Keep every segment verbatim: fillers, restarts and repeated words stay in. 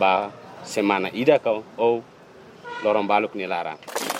ba semana ida ka o lorong baluk ni lara.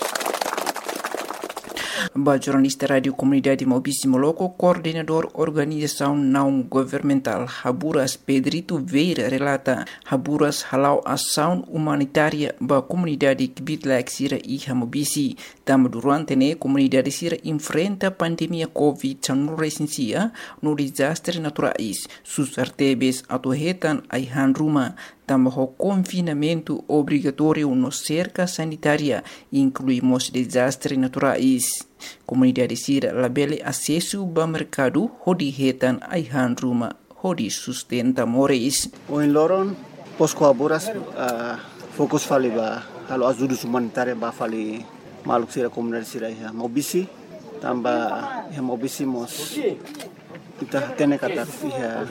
Ba jornalista Radio Comunidade Maubici Moloco, coordenador organização não governamental Haburas Pedrito Veira relata Haburas halau ação humanitária ba comunidade Kibitlaik Sira e Maubici. Tam durante ne comunidade Sira enfrenta pandemia Covid dezenove no desastre naturais. Sus artebes atuhetan aihan ruma. Tambah confinamento obrigatório no cerca sanitária, incluímos desastres naturais. Comunidade Sira labele acesso ao mercado, hodi hetan aihan ruma, hodi sustenta moris. O em Loron, posko Haburas, uh, fokus fali ba, halo ajuda humanitária ba fali maluk Sira comunidade Sira ya Maubici, tambah ya Maubici mos kita tene kata ya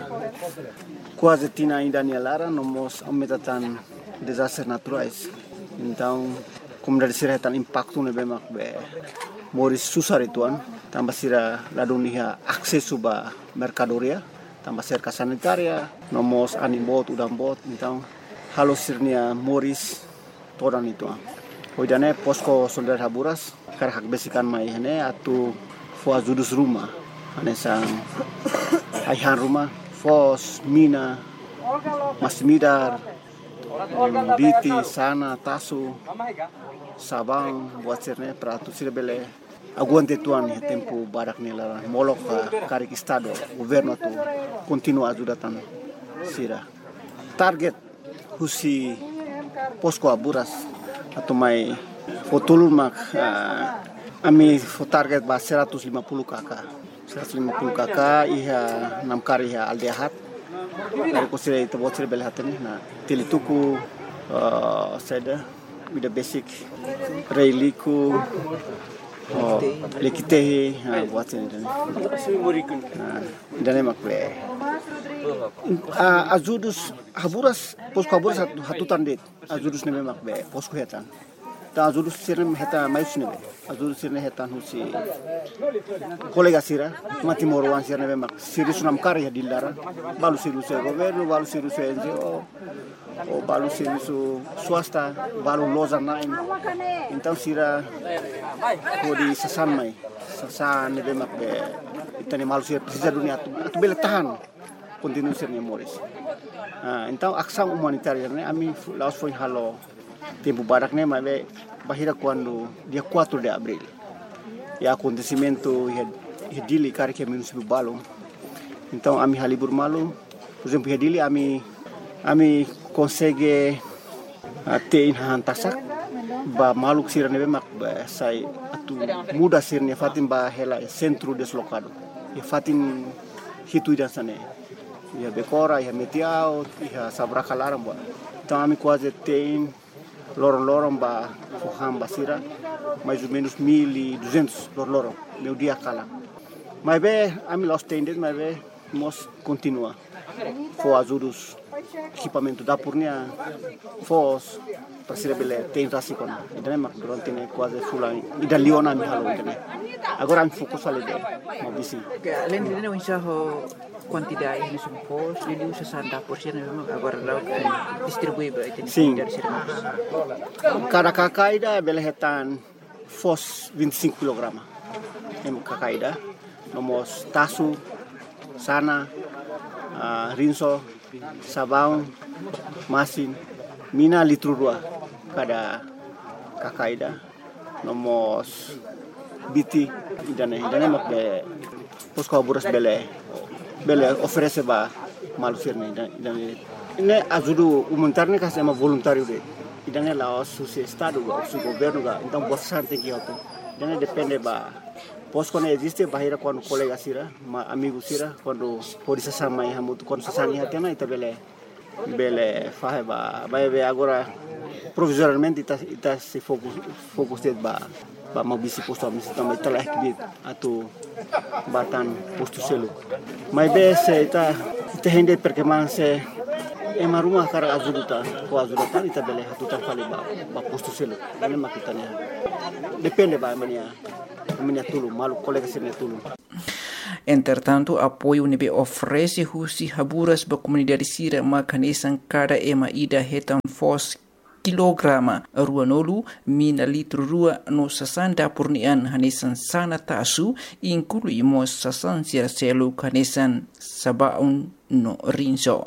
quase tina ainda nialara nomos aumentatan desastres naturais. Então, comunidade Sira tan impacto ne bemak be moris susar ituan, tambah Sira ladunia akses ba mercadoria, tambah cerca sanitaria, nomos animbot udambot, então halo sirnia moris todan ituan. Hoidane posko soldar Haburas karak besikan mai hene atu fo ajudus rumah. Anesang aihan rumah, fos, mina, masmidar, biti, sana, tasu, sabang, buat sirne, peratu sirbele. Aguante tuan ya tempo barak nela molok karik estado, governo tu continua ajudatan Sira. Target husi posko Haburas atau mai fotulun mak uh, ami fo target ba seratus lima puluh kakak. seratus lima puluh kakak iha enam kari iha aldehat dari kusira itu buat sira beli hatani na tilituku uh, seda with the basic reiliku oh lekitehi ha buat sini dan dan emak le ajudus Haburas posko Haburas hatutan det ajudus ne memak be posko hetan ta ajudus sirne heta mais ne be ajudus sirne hetan husi kolega Sira mati morwan sirne be mak siri sunam kari dilara balu siru se governo balu siru se N G O o balu siru su swasta balu loza nain então Sira kodi sasan mai sasan ne be mak be itani malu sir precisa dunia tu tu bele tahan continue sirne moris ah então ação humanitária ne ami laos foi halo tempo barak ne mas bahira quando dia quatro de abril e acontecimento e dili kari que município balom então ami halibur malu por exemplo e dili ami ami consegue ter in hantasak ba maluk Sira nebe mak ba sai atu muda sirne fatin ba hela centro deslocado e fatin hitu dan sane ya bekora ya metiao ya sabraka laram ba então ami quase tem lorong-lorong ba fuham Sira mais ou menos mil e duzentos lorong meu dia kala mas be ami los tendes mas be mos continua fo ajudus equipamento da purnia fos para Sira bele tem rasikon idane mak durante ne quase fulan ida liona mi halo idane agora ami fokus ale de Maubici além de não enxerro quantidade de sumpos, ele usa sessenta por cento agora lá distribui para itu dari Sira. Cada kakaida bele hetan fos vinte e cinco kilogramas. Em kakaida, nomos tasu, sana, uh, rinso, sabão, masin, mina litro dua cada kakaida, nomos biti, idane idane mak be posko Haburas bele bele oferece ba malu sirne dan ini ajudu humanitarne kas ema voluntário de idane la su estado ba su governo ga então bastante que auto idane depende ba posko ne existe bahira quando colega Sira ma amigo Sira quando pode sama ya mutu quando sasani hatena ita bele bele fahe ba ba be agora provisoriamente ita ita se focus focus ba ba Maubici posto ami também telah kibit atau batan posto selo mas be se ita ita hende perché man se e maruma kara ajuduta ko ajuduta ita bele hatuta fali ba ba posto selo ane makitanya depende ba mania mania tulu malu kolega sene tulu Entretanto, apoio nebe oferece husi haburas ba comunidade sira makanesan cada ema ida hetan fos kilograma ruanolu mina litro rua no sasanda purnian hanesan sana tasu inclui mo sasan sira selu hanesan sabaun no rinso.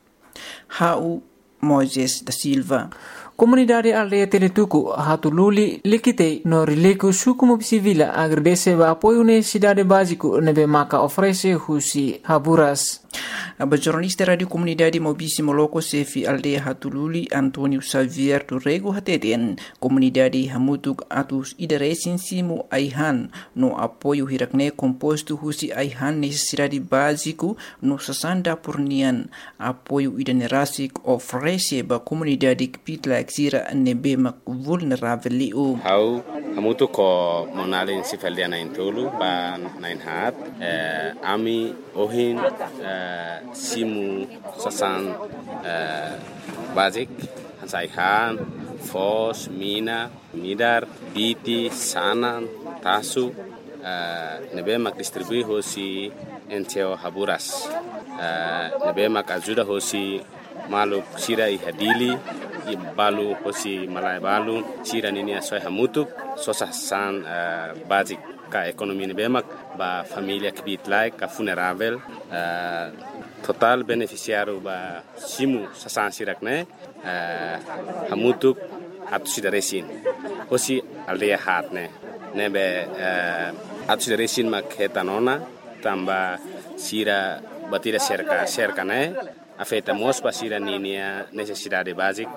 Hau Moises da Silva. Comunidade aldeia Teletuku, Hatululi, Likitei, no Rileku, Sukumu Civila, agradece o apoio na cidade básico, nebe maca oferece husi haburas. A jornalista Radio Comunidade Mobisi Moloko Sefi Aldeia Hatululi, Antônio Xavier do Rego Hateten, Comunidade Hamutuk Atus Idaresin Simu Aihan, no apoio Hirakne composto husi Aihan necessidade básico no Sasanda Purnian, apoio Idanerasik oferece ba comunidade Kpitla Xira nebe mak vulnerável liu. Hau hamutu ko monalin sifaldiana intulu ba nain hat eh, ami ohin eh, simu sasan eh, basic hansaihan fos mina midar biti sanan tasu eh, nebe mak distribui hosi enteo haburas eh, nebe mak ajuda hosi maluk sira ihadili balu hosi malai balu sira nini asoi hamutuk sosa san uh, basic ka ekonomi ni bemak ba familia kibit like ka funerável uh, total beneficiário ba simu sasan sirakne uh, hamutuk atu sida resin hosi aldeia hatne nebe uh, atu sida resin mak hetanona tamba sira batira cerca cerca ne afetamos pa sira ninia necessidade basic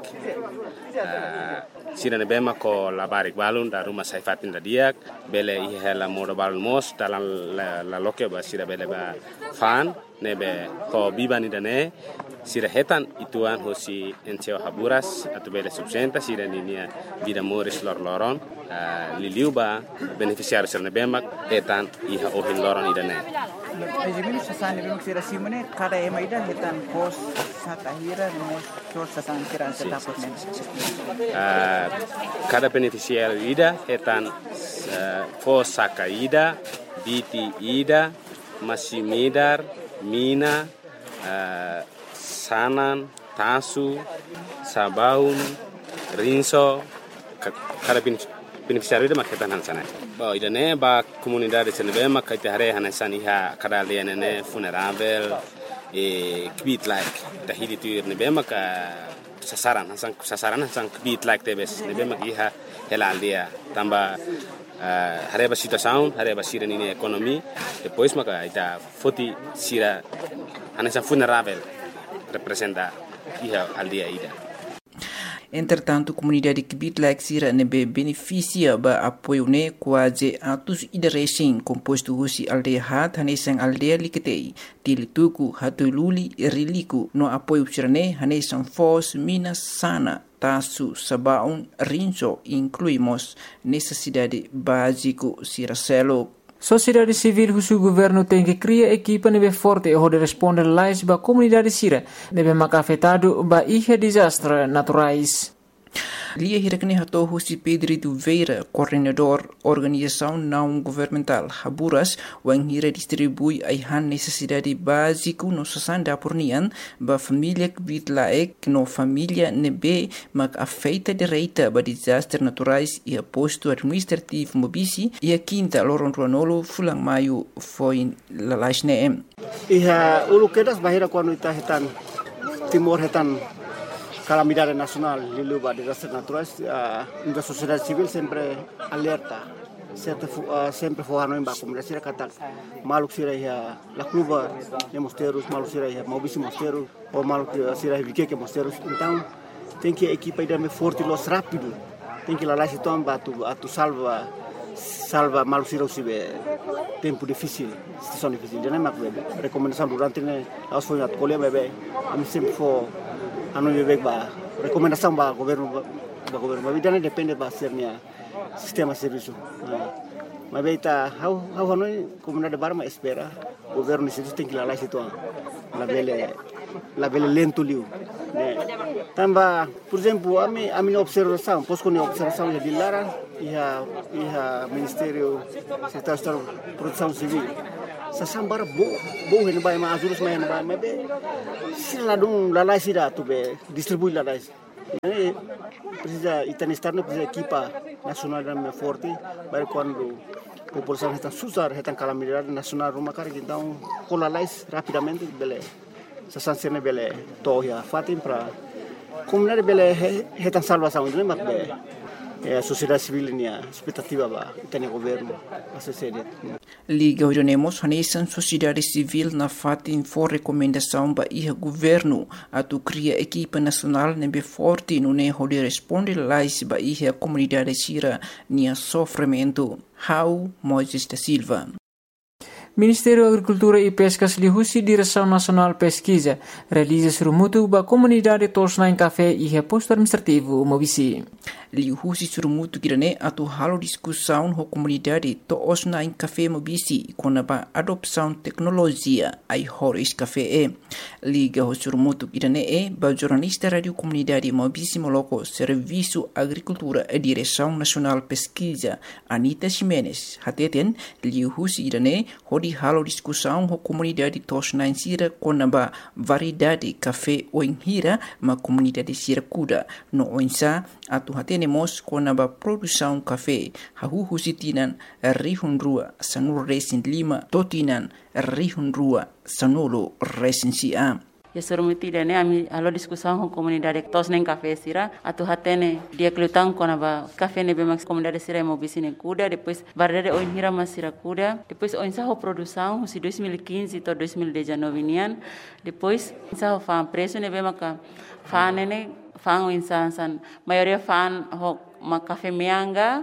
uh, sira ne bema ko labarik balun da rumah saifatin da diak bele ihela modo balun mos dalam la, la loke ba sira bele ba fan nebe ko bibani dane sira hetan ituan hosi enteo haburas atu bele subsenta sira ninia vida moris lor loron uh, liliu ba beneficiário sira ne bema hetan iha ohin loron idane. Ejimini sasani bimuk sira simone kada ema ida hetan pos sakahira mos so sasan sira setapot men. Cada beneficiário ida hetan uh, pos sakaida, biti ida, masimidar, mina, uh, sanan, tasu, sabaun, rinso, cada beneficiário ida maketan hansana. Ba ida ne ba comunidade senebe makaita hare hanesan iha kada liane ne funerável e kbit like tahidi tuir nebe maka sasaran hasan sasaran hasan kbit like tebes nebe mak iha hela aldia tamba uh, hare ba situação hare ba sira nini ekonomi depois maka ita foti sira hanesan funerável representa iha aldia ida. Entretanto, a comunidade Kibit Laxira nebe beneficia ba apoio ne quase atos idaresin composto husi aldeia hat hanesan aldeia liketei tilituku hatululi riliku no apoio sirane hanesan fos minas sana tasu sabaun rinso incluímos necessidade básico siracelo. Sociedade civil husu governo tem que criar equipa nebe forte e responder lais ba comunidade sira nebe maka afetado ba ihe desastre naturais. Lia Hirakne Hato Husi Pedrito Veira, coordenador organização não governamental Haburas, wang hira distribui aihan necessidade básico no sasanda pornian ba família kbit laek no família nebe mak afeita direita ba desastres naturais e aposto administrativo mobisi e a quinta loron ruanolo fulang maio foi lalasne. Iha ulu kedas bahira quando ita hetan timor hetan calamidade nacional, lilu ba desastres naturais, uh, a sociedade civil sempre alerta, sempre uh, sempre forrano em ba comunidade sira kata maluk sira ya la cluba de mosteiros, maluk sira ya mobisi mosteiros, ou maluk sira ya vique mosteiros. Então tem que a equipa ir me forte los rápido, tem que lá lá se tomba tu tu salva salva maluk sira usibe tempo difícil, situação difícil. Jadi mak bebe recomendação durante ne aos foi at colher bebe, am sempre for anu bebe ba recomendação ba governo ba governo ba vidane depende ba sernia sistema serviço. Mas bem tá how how anu comunidade barma espera governo isso tem que lá lá situ la bele la bele lento liu. Tamba por exemplo a mi a minha observação posso com observação de Lara e a e a Ministério Secretário de Proteção Civil sasambara bo bo hen bai ma azurus mai bai ma be sila dum lalai sira tu be distribui lalai. Ini precisa itan externo precisa equipa nacional da forte para quando população está susar está calamidade nacional rumah kar então colalais rapidamente bele sasansene bele toya fatim para comunidade bele está salvação não mas be a sociedade civil nia expectativa ba tem governo a sociedade Liga Orionemos Hanesan sociedade civil na fatin for recomendação ba iha governo atu cria equipa nacional nebe forte no ne hode responde lais ba iha comunidade sira nia sofrimento. How Moises da Silva. Ministério da Agricultura e Pescas lihusi Direção Nacional Pesquisa realiza surumutu ba comunidade Tosnain Café e reposto administrativo Mobisi. Lihusi surumutu kirane atu halo discussão ho comunidade Tosnain Café Mobisi com a adopção tecnologia ai horis café e. Liga ho surumutu kirane e ba jornalista radio comunidade Mobisi Moloco Serviço Agricultura e Direção Nacional Pesquisa Anita Ximenes hateten lihusi kirane hodi halo discussão ho comunidade Tosnain sira com a variedade café o inhira ma comunidade sira kuda no oinsa atu hatenemos com a produção café hahu sitinan rihun rua sanul resin lima totinan rihun rua sanolo resin sia. Ya surumuti dane ami alo discussão com comunidade Tosnain Café sira atu hatene dia kelutang com a café ne bemax comunidade sira Mobisi ne kuda depois variedade o inhira mas sira kuda depois o insa ho produção si dois mil e quinze to dois mil e dezenove nian depois insa ho fan preço ne bemaca fan ne fan o insa san maioria fan ho ma café mianga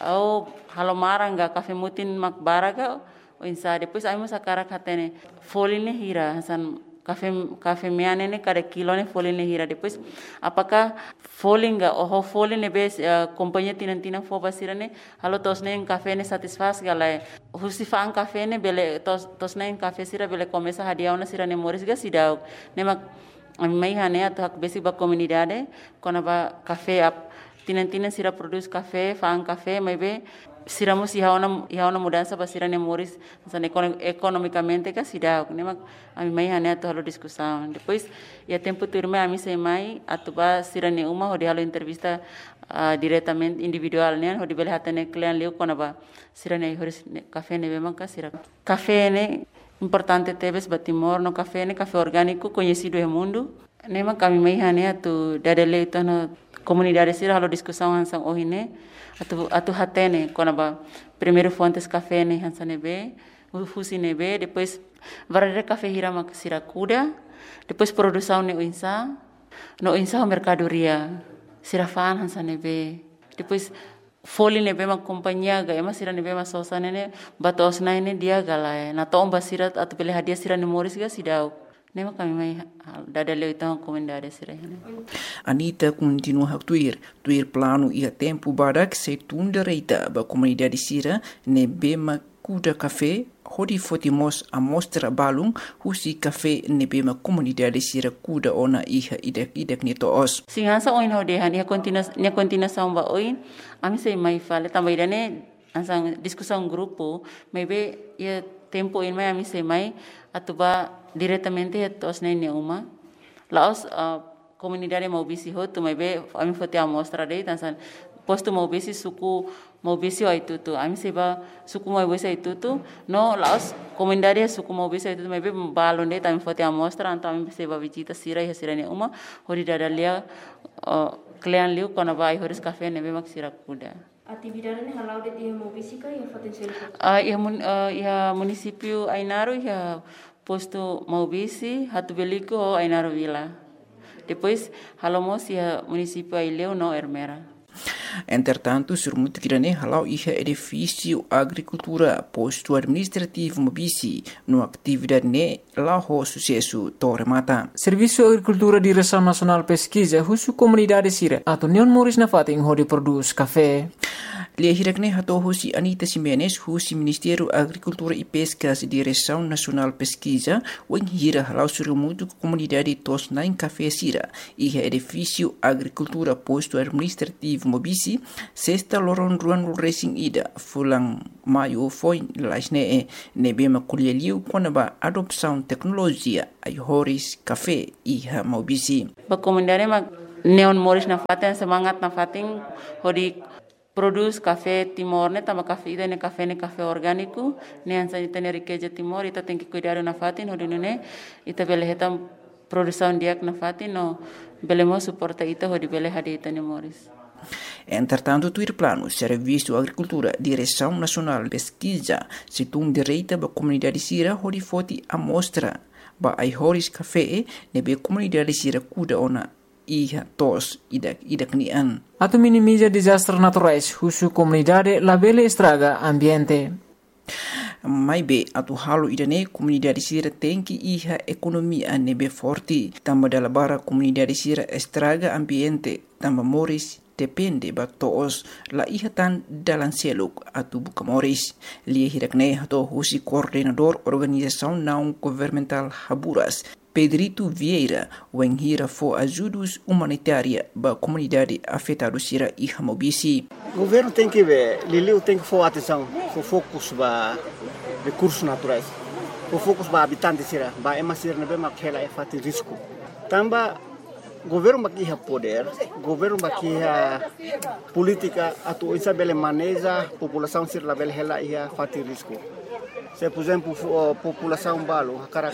ou halomaranga café mutin mak baraga o insa depois ai mas akara hatene foline hira san Café café miane ne cada kilo ne folha ne hira depois apakah folinga oh folha ne bes uh, companhia tinan tinan fo basira ne halo tos ne café ne satisfaz galai husifan café ne bele tos tos ne café sira bele começa hadiau na sira ne moris ga sidau ne mak mai hane atak besi ba comunidade kona ba café ap tinan tinan sira produz café fan café mai be siramos iha ona iha ona mudança basira ne moris san economicamente ka sidau ne mak ami mai hane ato halo discussão depois ia tempo turma ami sei mai atuba sira ne uma hodi halo entrevista uh, diretamente individual ne hodi bele hatane client leu kona ba sira ne horis café ne bema ka sira café ne importante tebes batimor no café ne café orgânico conhecido no mundo ne mak ami mai hane atu dadele to no comunidade sira halo discussão hansang ohine atu atu hatene kona ba primeiro fontes café ne hansane be ufusi ne be depois variedade café hira mak sira kuda depois produção ne insa no insa mercadoria sira fan hansane be depois folha ne be mak companhia ga ema sira ne be mak sosane ne batos na ne dia galai na tomba sira atu bele hadia sira ne moris ga sidau nema kami mai dada leu então comunidade sira Anita continua a tuir tuir plano ia tempo barak se tunda reita ba comunidade sira ne bema kuda café hodi fotimos a mostra balung husi café ne bema comunidade sira kuda ona iha idek idek ni to os singansa oin hode han ia continua nia continuação ba oin ami sei mai fale também dane ansang discussão grupo maybe ia tempo in mai ami sei mai atuba diretamente a Tosnain ne uma laos uh, comunidade Mobisi ho tu maybe ami fote amostra dei tansan posto Mobisi suku Mobisi ai tutu ami seba suku Mobisi ai tutu no laos comunidade suku Mobisi ai tutu maybe balon dei tami fote amostra anta ami seba visita sira e sira ne uma hori dadalia uh, client liu kona vai horis café ne be mak sira kuda atividade ne halau de dia Mobisi ka ia potensial ah ia mun uh, ia município Ainaro ia posto Mobisi hatu beliko Ainaro Vila depois halomos ia município Aileu no Ermera. Entretanto, surmutu kirane halau iha edifício agricultura posto administrativo Mobisi no atividade ne lao sucesso tormata. Serviço Agricultura Direção Nacional Pesquisa husu comunidade sira atau neon moris na fating hodi produz café. Lia hirakne hato husi Anita Ximenes, husi Ministério Agricultura e Pescas, Direção Nacional Pesquisa, o hira halau surumutu comunidade Tosnain Café Sira, e edifício Agricultura Posto Administrativo Mobisi, sexta loron ruan racing ida, fulang maio foi lasne nebema kulheliu quando a adopção tecnologia ai horis café e Mobisi. Ba comunidade ma neon moris na faten semangat na fatin hodi produz café Timor ne tama café ida ne café ne café orgânico ne ansa ita ne riqueza Timor ita tem que cuidar na fatin hodi ne ita bele hetam produção diak na fatin no belemo suporta ita hodi bele hadi ita ne moris. Entretanto, tuir plano, Serviço Agricultura, Direção Nacional Pesquisa, se tum direita ba comunidade sira hodi foti amostra ba ai horis café nebe comunidade sira kuda ona iha tos idak idak nian. Atu minimiza desastres naturais, husu comunidade labele estraga ambiente. Mai be atu halu idane comunidade sira tem que iha economia nebe forte, tamba dala bara comunidade sira estraga ambiente, tamba moris depende ba toos la iha tan dalan seluk atu buka moris. Lia hirakne hato husi coordenador organização não governamental Haburas, Pedrito Vieira, wen hira fo ajudos humanitária ba comunidade afetada sira iha Mobisi. O governo tem que ver, Liliu tem que for atenção, for focus ba recursos naturais, for focus ba habitantes sira, ba emasir na bema kela e fati risco. Tamba governo bakiha poder, governo bakiha política atu isa bele maneja população sir la bele hela ia fati risco. Se por exemplo população balo hakara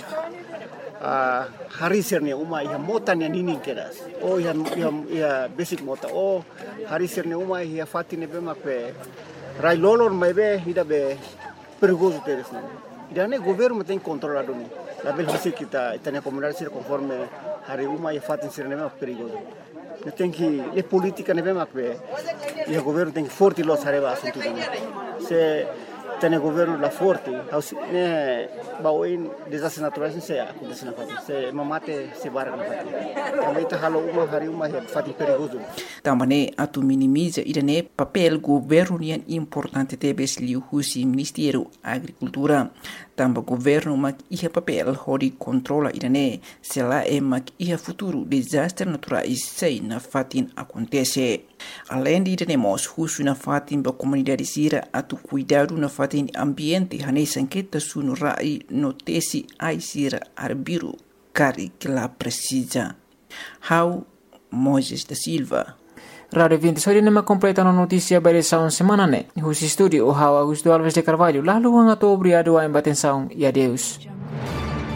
a hari sirne uma ia mota ne nini keras. O ia ia basic mota o hari sirne uma ia fati ne bema pe rai lolor mebe ida be perigoso teres ne. Ida ne governo tem controlado ni. La bele hasi kita itania comunidade sir conforme hari uma ia fati sir ne perigoso. Ne tem que le política ne bema pe e o governo tem que forte los areba assunto. Se tem governo la forte, ne baoin desastres naturais se acontece na fati. Se mamate se barra na fati. Também tá halo uma hari uma ia fati perigoso. Também atu minimiza idane papel governo nian importante tebes liu husi Ministério Agricultura. Tamba governo mak iha papel hodi controla idane se la e mak iha futuro desastre naturais sei na fatin acontece. Além de idane husu na fatin ba comunidade sira atu cuidado na fatin ambiente hane sanqueta sunu rai notesi ai sira arbiru cari que la precisa. How Moises da Silva. Radio vinte sori nema completa na notícia barisaun semana ne. Husi studio o How Augusto Alves de Carvalho lalu ang ato obrigado a embatensaun e adeus.